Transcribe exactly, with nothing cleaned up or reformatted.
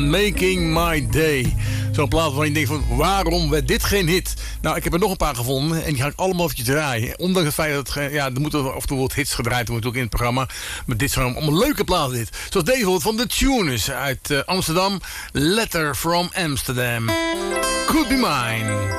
Making My Day. Zo'n plaat waarvan je denkt van, waarom werd dit geen hit? Nou, ik heb er nog een paar gevonden en die ga ik allemaal eventjes draaien. Ondanks het feit dat het, ja, er moeten af en toe wat hits gedraaid worden ook in het programma. Maar dit zijn allemaal leuke platen dit. Zoals deze wordt van The Tuners uit uh, Amsterdam. Letter from Amsterdam. Could Be Mine.